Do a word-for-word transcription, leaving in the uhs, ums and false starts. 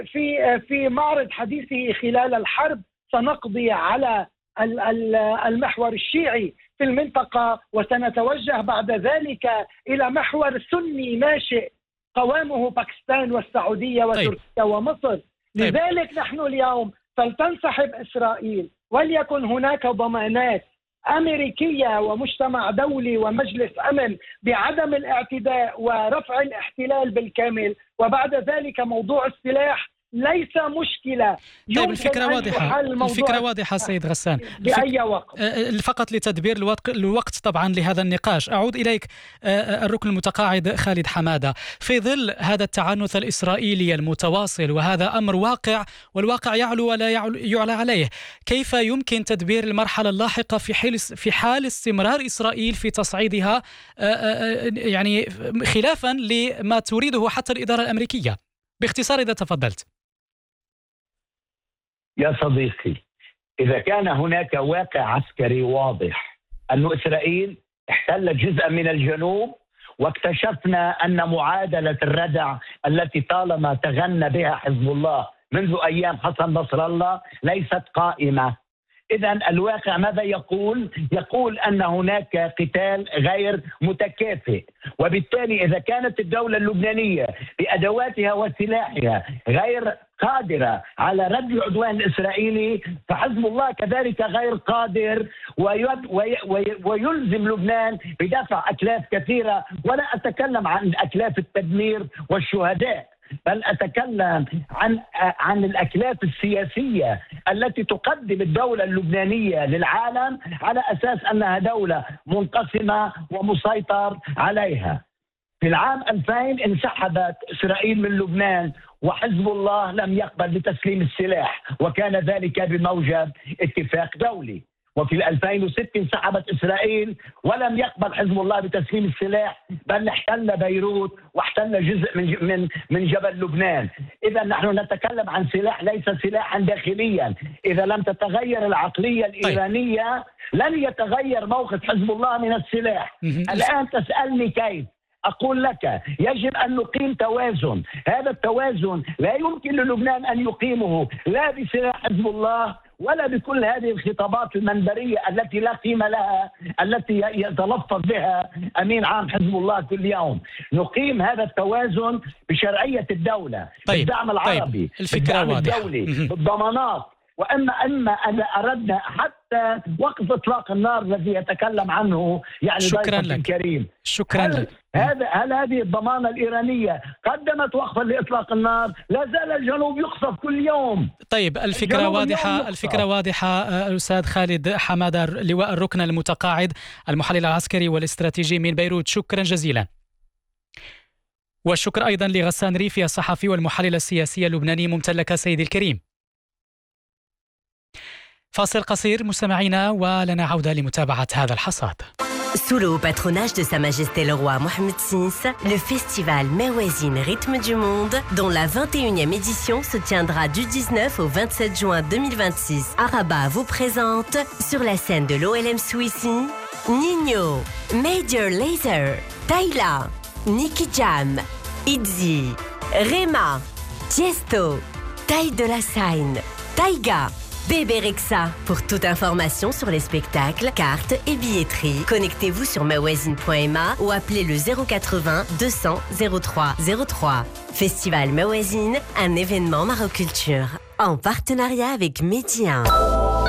في في معرض حديثه خلال الحرب سنقضي على المحور الشيعي في المنطقة، وسنتوجه بعد ذلك إلى محور سني ناشئ قوامه باكستان والسعودية وتركيا طيب. ومصر. طيب. لذلك نحن اليوم فلتنسحب إسرائيل، وليكن هناك ضمانات أمريكية ومجتمع دولي ومجلس أمن بعدم الاعتداء ورفع الاحتلال بالكامل، وبعد ذلك موضوع السلاح ليس مشكلة. طيب الفكرة واضحة، الفكرة واضحة سيد غسان بأي وقت. فقط لتدبير الوقت طبعا لهذا النقاش، أعود إليك الركن المتقاعد خالد حمادة. في ظل هذا التعنت الإسرائيلي المتواصل، وهذا أمر واقع والواقع يعلو ولا يعلى عليه، كيف يمكن تدبير المرحلة اللاحقة في حال في حال استمرار إسرائيل في تصعيدها يعني خلافا لما تريده حتى الإدارة الأمريكية؟ باختصار إذا تفضلت. يا صديقي، إذا كان هناك واقع عسكري واضح أن إسرائيل احتلت جزءا من الجنوب، واكتشفنا أن معادلة الردع التي طالما تغنى بها حزب الله منذ أيام حسن نصر الله ليست قائمة، إذن الواقع ماذا يقول؟ يقول أن هناك قتال غير متكافئ، وبالتالي إذا كانت الدولة اللبنانية بأدواتها وسلاحها غير قادرة على رد العدوان الإسرائيلي، فحزب الله كذلك غير قادر ويلزم لبنان بدفع أكلاف كثيرة، ولا أتكلم عن أكلاف التدمير والشهداء، بل أتكلم عن عن الأكلاف السياسية التي تقدم الدولة اللبنانية للعالم على أساس أنها دولة منقسمة ومسيطر عليها. في العام ألفين انسحبت إسرائيل من لبنان، وحزب الله لم يقبل بتسليم السلاح، وكان ذلك بموجب اتفاق دولي. وفي ألفين وستة انسحبت إسرائيل ولم يقبل حزب الله بتسليم السلاح، بل احتل بيروت واحتل جزء من من من جبل لبنان. إذا نحن نتكلم عن سلاح ليس سلاحا داخليا. إذا لم تتغير العقلية الإيرانية لن يتغير موقف حزب الله من السلاح. الآن تسألني كيف؟ أقول لك يجب أن نقيم توازن. هذا التوازن لا يمكن للبنان أن يقيمه لا بسلاح حزب الله ولا بكل هذه الخطابات المنبرية التي لا قيمة لها، التي يتلفظ بها أمين عام حزب الله كل يوم. نقيم هذا التوازن بشرعية الدولة، طيب. بالدعم العربي، طيب. الفكرة بالدعم الدولي، بالضمانات، وأما أما أن أردنا حتى وقف إطلاق النار الذي يتكلم عنه يعني شكرا لك الكريم. شكرا هل لك هذا هل هذه الضمانة الإيرانية قدمت وقفا لإطلاق النار؟ لا زال الجنوب يقصف كل يوم. طيب الفكرة واضحة، الفكرة واضحة. الأستاذ خالد حمادة، لواء الركن المتقاعد، المحلل العسكري والاستراتيجي من بيروت، شكرا جزيلا. والشكر أيضا لغسان ريفي الصحفي والمحلل السياسي اللبناني. ممتلك سيدي الكريم. فاصل قصير مستمعينا ولنا عودة لمتابعة هذا الحصاد. Sous le haut patronage de Sa Majesté le Roi Mohammed six, le festival Mawazine Rythme du Monde, dont la vingt et unième édition se tiendra du dix-neuf au vingt-sept juin deux mille vingt-six, à Rabat vous présente sur la scène de l'O L M Swissi, Nino, Major Lazer, Tayla, Nicky Jam, Itzy, Rema, Tiesto, Taï de la Seine, Taïga, Bébé Rexa. Pour toute information sur les spectacles, cartes et billetterie, connectez-vous sur mawazine point m a ou appelez le zéro quatre-vingts deux cents zéro trois zéro trois. Festival Mawazine, un événement Maroculture, en partenariat avec Média.